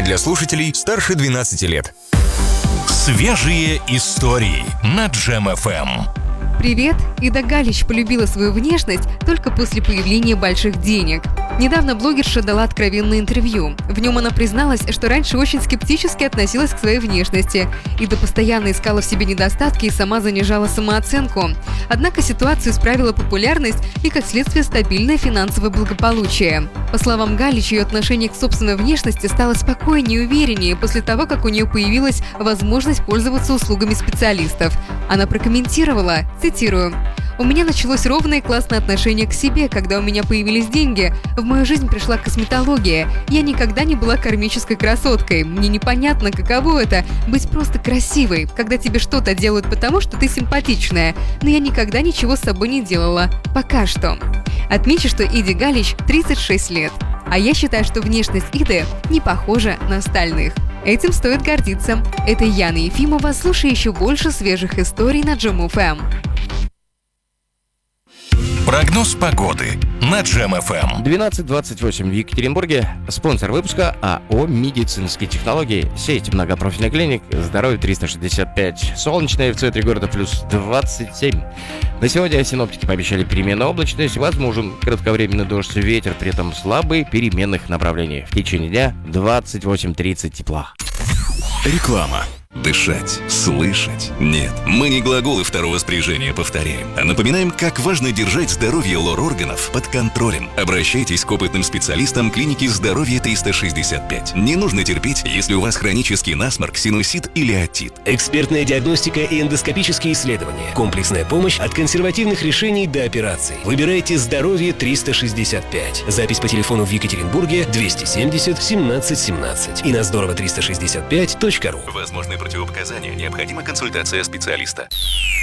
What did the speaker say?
для слушателей старше 12 лет. Свежие истории на Джем ФМ. Привет! Ида Галич полюбила свою внешность только после появления больших денег. Недавно блогерша дала откровенное интервью. В нем она призналась, что раньше очень скептически относилась к своей внешности. Ида постоянно искала в себе недостатки и сама занижала самооценку. Однако ситуацию исправила популярность и, как следствие, стабильное финансовое благополучие. По словам Галич, ее отношение к собственной внешности стало спокойнее и увереннее после того, как у нее появилась возможность пользоваться услугами специалистов. Она прокомментировала, цитирую: «У меня началось ровное и классное отношение к себе, когда у меня появились деньги. В мою жизнь пришла косметология. Я никогда не была кармической красоткой. Мне непонятно, каково это – быть просто красивой, когда тебе что-то делают потому, что ты симпатичная. Но я никогда ничего с собой не делала. Пока что». Отмечу, что Иде Галич 36 лет. А я считаю, что внешность Иды не похожа на остальных. Этим стоит гордиться. Это Яна Ефимова. Слушай еще больше свежих историй на Джем ФМ. Прогноз погоды на Джем ФМ. 12:28 в Екатеринбурге. Спонсор выпуска АО «Медицинские технологии». Сеть многопрофильных клиник. Здоровье 365. Солнечное в центре города плюс 27. На сегодня синоптики пообещали переменную облачность. Возможен кратковременный дождь, ветер, при этом слабый, переменных направлений. В течение дня 28-30 тепла. Реклама. Дышать, слышать. Нет, мы не глаголы второго спряжения повторяем, а напоминаем, как важно держать здоровье лор-органов под контролем. Обращайтесь к опытным специалистам клиники «Здоровье 365». Не нужно терпеть, если у вас хронический насморк, синусит или отит. Экспертная диагностика и эндоскопические исследования. Комплексная помощь от консервативных решений до операций. Выбирайте «Здоровье 365». Запись по телефону в Екатеринбурге 270 17 17 и на здорово365.ру. Возможны противопоказания, необходима консультация специалиста.